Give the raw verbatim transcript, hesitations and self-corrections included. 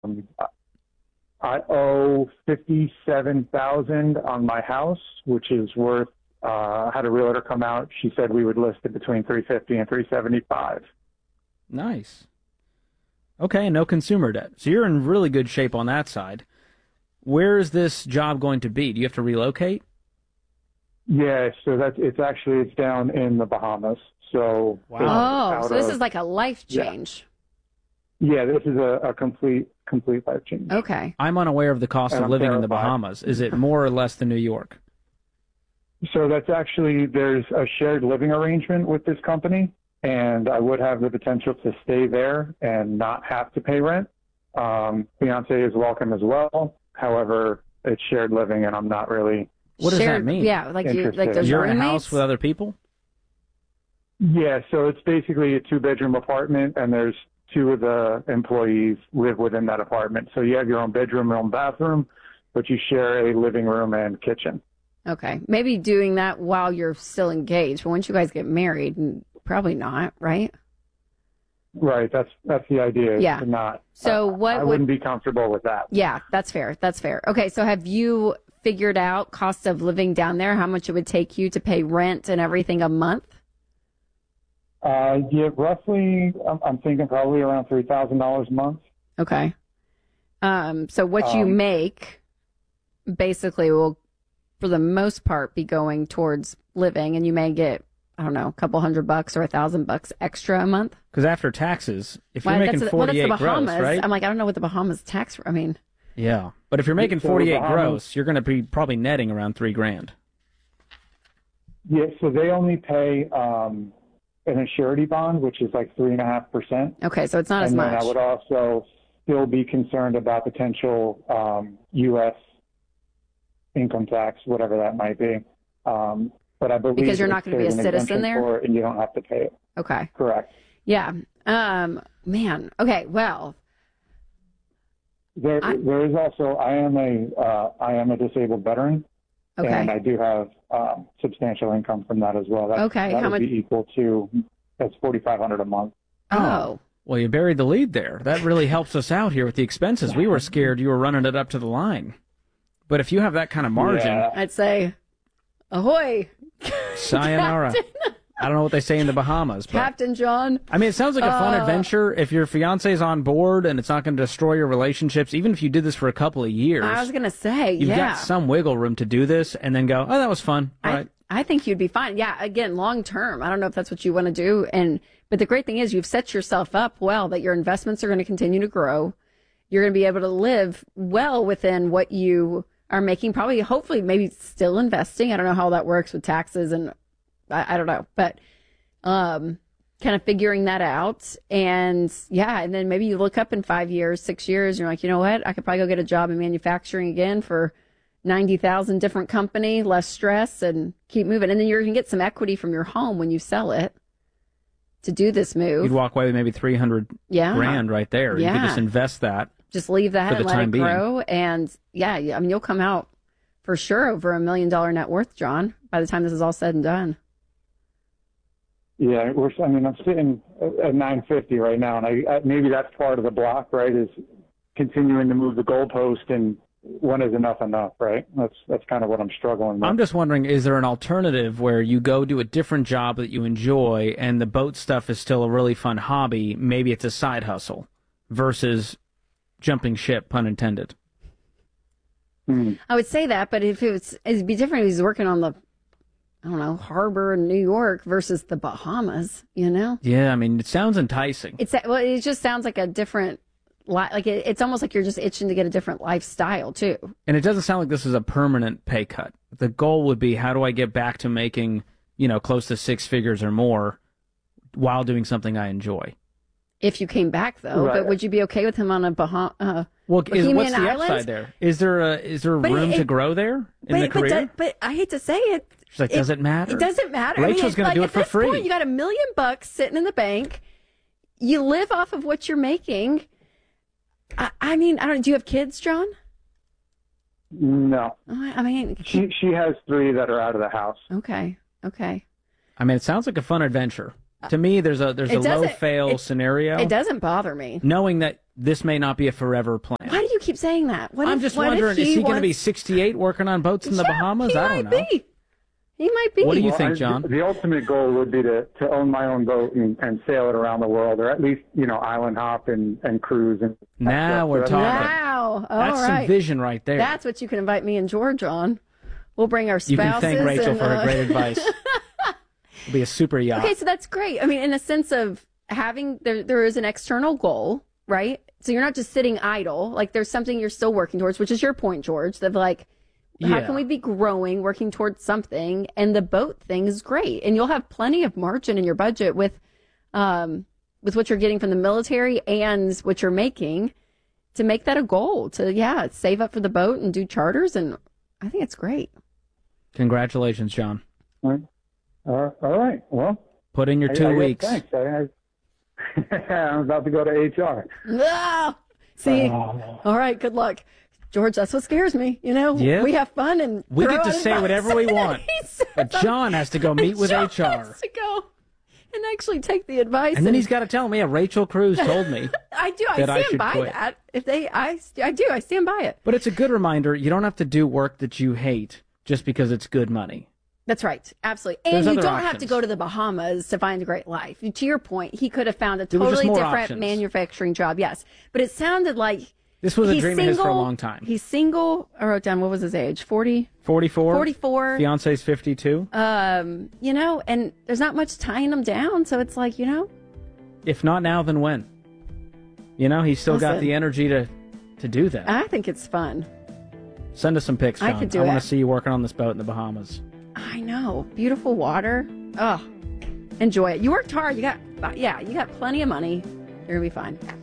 I owe fifty-seven thousand dollars on my house, which is worth, uh, had a realtor come out. She said we would list it between three fifty and three seventy-five. Nice. Okay, no consumer debt. So you're in really good shape on that side. Where is this job going to be? Do you have to relocate? Yeah, so that's it's actually it's down in the Bahamas. So wow. Oh, so this of, is like a life change. Yeah, yeah this is a, a complete complete life change. Okay. I'm unaware of the cost and of I'm living terrified. in the Bahamas. Is it more or less than New York? So that's actually there's a shared living arrangement with this company, and I would have the potential to stay there and not have to pay rent. Um, fiance is welcome as well. However, it's shared living, and I'm not really. What does shared, that mean? Yeah, like you, like there's You're roommates? in a house with other people? Yeah, so it's basically a two-bedroom apartment, and there's two of the employees live within that apartment. So you have your own bedroom, your own bathroom, but you share a living room and kitchen. Okay, maybe doing that while you're still engaged, but once you guys get married, probably not, right? Right, that's that's the idea. Yeah. To not. So uh, what I would, wouldn't be comfortable with that. Yeah, that's fair. That's fair. Okay, so have you figured out cost of living down there? How much it would take you to pay rent and everything a month? Uh, yeah, roughly. I'm, I'm thinking probably around three thousand dollars a month. Okay. Um. So what you Um, make basically will, for the most part, be going towards living, and you may get, I don't know, a couple hundred bucks or a thousand bucks extra a month. Because after taxes, if you're Well, making that's, well, that's forty-eight the Bahamas. gross, right? I'm like, I don't know what the Bahamas tax. I mean, Yeah, but if you're making So forty-eight Bahamas- gross, you're going to be probably netting around three grand. Yeah, so they only pay um, an surety bond, which is like three and a half percent. okay, so it's not as And then much. I would also still be concerned about potential um, U S income tax, whatever that might be. Um, but I believe Because you're not if gonna be a there's an citizen exemption there? for it and you don't have to pay it. Okay. Correct. Yeah. Um. Man. Okay. Well. There, I- there is also. I am a. Uh, I am a disabled veteran, Okay. and I do have um, substantial income from that as well. That, Okay, That how would much- be equal to. That's forty five hundred a month. Oh. Well, you buried the lead there. That really helps us out here with the expenses. We were scared you were running it up to the line. But if you have that kind of margin, Yeah. I'd say, ahoy, sayonara. I don't know what they say in the Bahamas, but Captain John. I mean, it sounds like a fun Uh, adventure. If your fiance's on board and it's not going to destroy your relationships, even if you did this for a couple of years, I was gonna say, you've yeah. got some wiggle room to do this and then go, oh, that was fun. All I, right. I think you'd be fine. Yeah, again, long term. I don't know if that's what you want to do. And but the great thing is you've set yourself up well that your investments are going to continue to grow. You're going to be able to live well within what you are making, probably, hopefully, maybe still investing. I don't know how that works with taxes and I, I don't know, but um, kind of figuring that out. And yeah, and then maybe you look up in five years, six years, and you're like, you know what? I could probably go get a job in manufacturing again for ninety thousand, different company, less stress, and keep moving. And then you're going to get some equity from your home when you sell it to do this move. You'd walk away with maybe three hundred Yeah. grand right there. You Yeah. could just invest that. Just leave that For and the let time it being. grow. And yeah, yeah, I mean, you'll come out for sure over a million dollar net worth, John, by the time this is all said and done. Yeah, we're. I mean, I'm sitting at nine fifty right now, and I, I maybe that's part of the block, right? Is continuing to move the goalpost, and when is enough enough, right? That's that's kind of what I'm struggling with. I'm just wondering, is there an alternative where you go do a different job that you enjoy and the boat stuff is still a really fun hobby? Maybe it's a side hustle versus jumping ship, pun intended. Hmm. I would say that, but if it was, it'd be different if he's working on the, I don't know, harbor in New York versus the Bahamas, you know? Yeah, I mean, it sounds enticing. It's, well, it just sounds like a different, li- like it, it's almost like you're just itching to get a different lifestyle too. And it doesn't sound like this is a permanent pay cut. The goal would be, how do I get back to making, you know, close to six figures or more while doing something I enjoy? If you came back though, Right. but would you be okay with him on a Bahama? Uh, Well, is, Bohemian what's the Islands? upside there? Is there a is there But room it- to grow there in but, the but, career? that- but I hate to say it. She's like, does it matter? It doesn't matter. Rachel's I mean, gonna like, do it at for this free. Point, you got a million bucks sitting in the bank. You live off of what you're making. I, I mean, I don't. Do you have kids, John? No, Oh, I mean, she she has three that are out of the house. okay, okay. I mean, it sounds like a fun adventure. To me, there's a there's It a doesn't- low fail it- scenario. It doesn't bother me. Knowing that this may not be a forever plan. Why do you keep saying that? What I'm if, just what if wondering, is he going to be wants- sixty-eight working on boats in the Yeah, Bahamas? He I don't might know. Be. He might be. What do you Well, think, I- John? The ultimate goal would be to, to own my own boat and, and sail it around the world, or at least, you know, island hop and, and cruise. And Now stuff. we're So that's- talking. Wow. All That's right. some vision right there. That's what you can invite me and George on. We'll bring our spouses. You can thank Rachel and, for her uh, great advice. It'll be a super yacht. Okay, so that's great. I mean, in a sense of having there, there is an external goal, right? So you're not just sitting idle. Like there's something you're still working towards, which is your point, George. Of like, how Yeah. can we be growing, working towards something? And the boat thing is great, and you'll have plenty of margin in your budget with, um, with what you're getting from the military and what you're making to make that a goal. To yeah, save up for the boat and do charters, and I think it's great. Congratulations, John. Uh, all right. Well, Put in your two I, I guess weeks. Thanks. I, I, I'm about to go to H R. Ah, see, Oh. all right, good luck. George, that's what scares me. You know, Yeah. we have fun and We throw get to out say advice. whatever we want. He says But John has to go meet with John H R. has to go and actually take the advice. And then he's got to tell me, yeah, Rachel Cruz told me. I do. I that I stand should by quit. that. If they, I, I do. I stand by it. But it's a good reminder. You don't have to do work that you hate just because it's good money. That's right. Absolutely. And There's you other don't have to options. go to the Bahamas to find a great life. To your point, he could have found a There was just totally more different options. manufacturing job. Yes. But it sounded like This was a he's dream single, of his for a long time. He's single. I wrote down, what was his age? forty? forty-four. forty-four. Fiance's fifty-two. Um, you know, and there's not much tying him down. So it's like, you know, If not now, then when? You know, he's still got Listen. the energy to, to do that. I think it's fun. Send us some pics, I John. could do I want it. to see you working on this boat in the Bahamas. I know. Beautiful water. Oh, enjoy it. You worked hard. You got, yeah, you got plenty of money. You're going to be fine.